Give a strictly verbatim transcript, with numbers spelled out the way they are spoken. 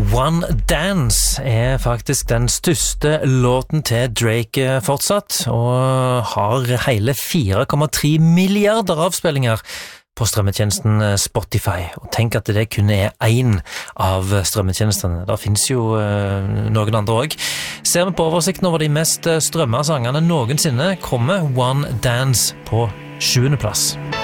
One Dance er faktisk den største låten til Drake fortsatt, og har hele fire komma tre milliarder avspillinger på strømmetjenesten Spotify. Og tenk at det kun er en av strømmetjenestene. Der finnes jo uh, noen andre også. Ser vi på oversikten over de mest strømmede sangene noensinne, kommer One Dance på sjuende plass.